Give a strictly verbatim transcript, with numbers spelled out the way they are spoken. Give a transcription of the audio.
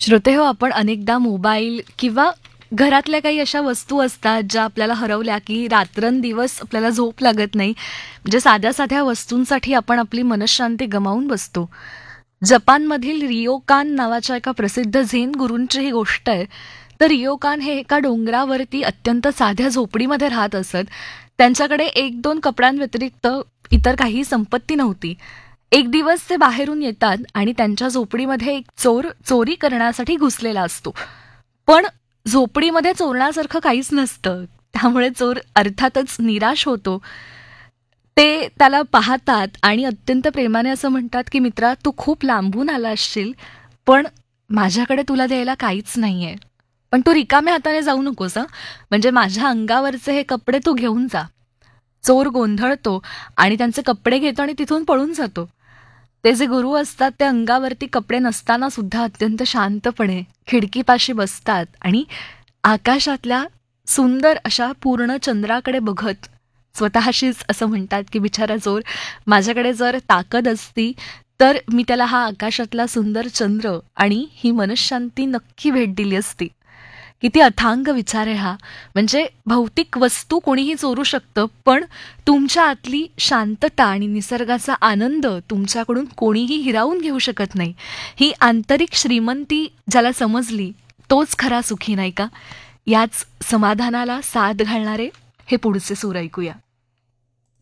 श्रोते हो, आपण अनेकदा मोबाईल किंवा घरातल्या काही अशा वस्तू असतात ज्या आपल्याला हरवल्या की रात्रंदिवस आपल्याला झोप लागत नाही. म्हणजे साध्या साध्या वस्तूंसाठी आपण आपली मनःशांती गमावून बसतो. जपानमधील रियोकान नावाच्या एका प्रसिद्ध झेन गुरूंची ही गोष्ट आहे. तर रियोकान हे एका डोंगरावरती अत्यंत साध्या झोपडीमध्ये राहत असत. त्यांच्याकडे एक दोन कपड्यांव्यतिरिक्त इतर काही संपत्ती नव्हती. एक दिवस ते बाहेरून येतात आणि त्यांच्या झोपडीमध्ये एक चोर चोरी करण्यासाठी घुसलेला असतो. पण झोपडीमध्ये चोरण्यासारखं काहीच नसतं. त्यामुळे चोर अर्थातच निराश होतो. ते त्याला पाहतात आणि अत्यंत प्रेमाने असं म्हणतात की मित्रा, तू खूप लांबून आला असशील, पण माझ्याकडे तुला द्यायला काहीच नाहीये. पण तू रिकाम्या हाताने जाऊ नकोस हं. म्हणजे माझ्या अंगावरचे हे कपडे तू घेऊन जा. चोर गोंधळतो आणि त्यांचे कपडे घेतो आणि तिथून पळून जातो. ते जे गुरु असतात ते अंगावरती कपडे नसताना सुद्धा अत्यंत शांतपणे खिडकीपाशी बसतात आणि आकाशातल्या सुंदर अशा पूर्ण चंद्राकडे बघत स्वतःशीच असं म्हणतात की बिचारा चोर, माझ्याकडे जर ताकद असती तर मी त्याला हा आकाशातला सुंदर चंद्र आणि ही मनःशांती नक्की भेट दिली असती. किती अथांग विचार आहे हा. म्हणजे भौतिक वस्तू कोणीही चोरू शकतं, पण तुमच्या आतली शांतता आणि निसर्गाचा आनंद तुमच्याकडून कोणीही हिरावून घेऊ शकत नाही. ही आंतरिक श्रीमंती ज्याला समजली तोच खरा सुखी, नाही का? याच समाधानाला साथ घालणारे हे पुढचे सूर ऐकूया.